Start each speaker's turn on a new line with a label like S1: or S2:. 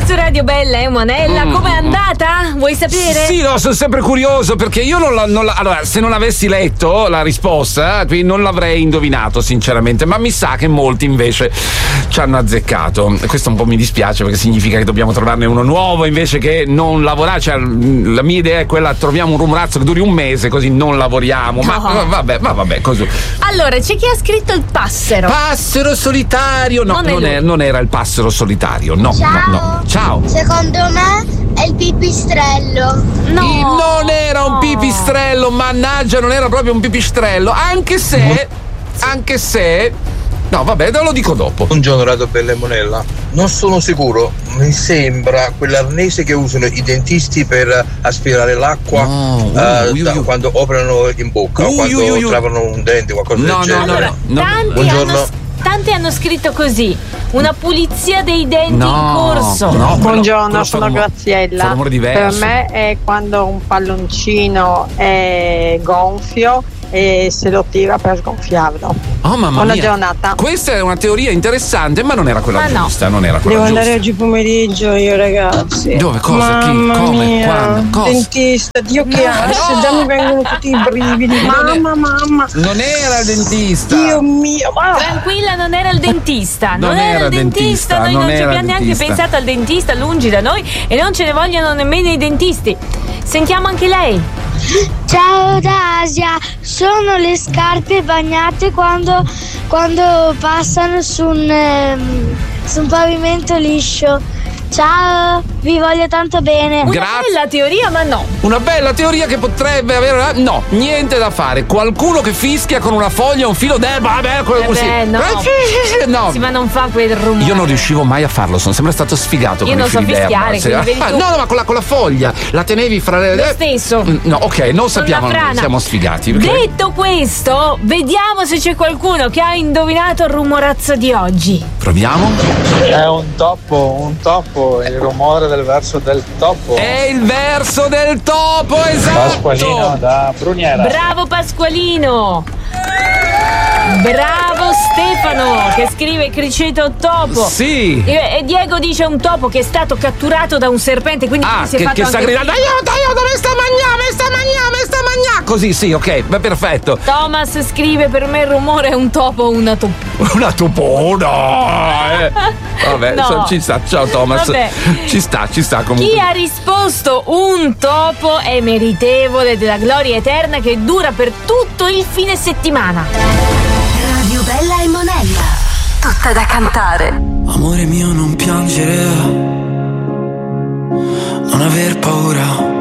S1: su Radio Bella e Monella, com'è andata? Vuoi sapere?
S2: Sì, no, sono sempre curioso perché io allora, se non avessi letto la risposta, qui non l'avrei indovinato sinceramente, ma mi sa che molti invece ci hanno azzeccato. Questo un po' mi dispiace perché significa che dobbiamo trovarne uno nuovo invece che non lavorare. Cioè, la mia idea è quella: troviamo un rumorazzo che duri un mese così non lavoriamo.
S1: No.
S2: Ma vabbè, così.
S1: Allora, c'è chi ha scritto il passero.
S2: Passero solitario. No, non era il passero solitario. No,
S3: Ciao.
S2: no. Ciao.
S3: Secondo me è il pipistrello.
S1: No.
S2: Non era un pipistrello, mannaggia, non era proprio un pipistrello, anche se no, vabbè, te lo dico dopo.
S4: Buongiorno Radio Bella e Monella. Non sono sicuro, mi sembra quell'arnese che usano i dentisti per aspirare l'acqua quando operano in bocca o quando trovano un dente, qualcosa del genere.
S1: Tanti hanno scritto così: una pulizia dei denti in corso.
S2: No,
S5: Buongiorno, sono Graziella.
S2: rumore
S5: Per
S2: diverso.
S5: me è quando un palloncino è gonfio e se lo tira per sgonfiarlo.
S2: Oh, mamma
S5: Buona
S2: mia.
S5: giornata.
S2: Questa è una teoria interessante, ma non era quella giusta. Non era quella
S6: Devo
S2: giusta.
S6: andare oggi pomeriggio io, ragazzi.
S2: Dove? Cosa? Chi?
S6: Mamma
S2: Come?
S6: mia.
S2: Quando? Cosa?
S6: Dentista, Dio che ansia, già mi vengono tutti i brividi. Mamma.
S2: Non era il dentista.
S6: Dio mio.
S1: Tranquilla, non era il dentista.
S2: Non era il dentista,
S1: Noi
S2: non
S1: non ci
S2: era
S1: abbiamo
S2: il
S1: neanche
S2: dentista.
S1: pensato al dentista, lungi da noi, e non ce ne vogliono nemmeno i dentisti. Sentiamo anche lei.
S3: Ciao da Asia, sono le scarpe bagnate quando passano su un pavimento liscio. Ciao, vi voglio tanto bene.
S1: Una bella teoria, ma no.
S2: Una bella teoria che potrebbe avere. No, niente da fare. Qualcuno che fischia con una foglia, un filo d'erba. Vabbè, quello così.
S1: No.
S2: No.
S1: Sì, ma non fa quel rumore.
S2: Io non riuscivo mai a farlo, sono sempre stato sfigato
S1: Io
S2: con
S1: non
S2: i
S1: so
S2: fili d'erba.
S1: fischiare, quindi vedi tu.
S2: No, ma con la foglia la tenevi fra le.
S1: Lo stesso.
S2: No, ok, non sappiamo,
S1: una frana.
S2: siamo sfigati. Perché...
S1: Detto questo, vediamo se c'è qualcuno che ha indovinato il rumorazzo di oggi.
S2: Proviamo.
S7: È un topo, il rumore del verso del topo.
S2: È il verso del topo, esatto.
S7: Pasqualino da Bruniera.
S1: Bravo Pasqualino. Bravo Stefano che scrive criceto topo.
S2: Sì.
S1: E Diego dice un topo che è stato catturato da un serpente, quindi si è fatto
S2: che sta
S1: anche
S2: gridando: aiuto, me sta mangiando. Così, sì, ok, va perfetto.
S1: Thomas scrive: per me il rumore è un topo o una topona.
S2: Una topona. Vabbè,
S1: No.
S2: ci sta. Ciao Thomas.
S1: Vabbè.
S2: Ci sta comunque.
S1: Chi ha risposto un topo è meritevole della gloria eterna che dura per tutto il fine settimana.
S8: Radio Bella e Monella. Tutta da cantare.
S9: Amore mio, non piangere, non aver paura.